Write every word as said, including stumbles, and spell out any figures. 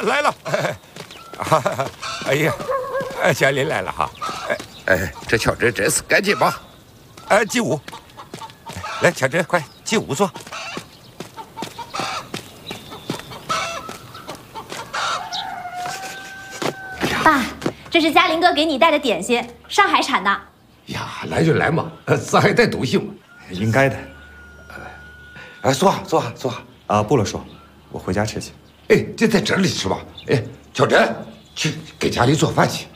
来了。哎呀，小林来了哈。哎，这乔治真是赶紧吧。哎，进屋。来，乔治，快进屋坐。 爸，这是嘉林哥给你带的点心，上海产的。 呀，来就来嘛，上海带东西嘛， 应该的。 哎，坐坐坐。 啊，不了，叔，我回家吃去。 哎，就在这里吃吧。哎，乔治，去给家里做饭去。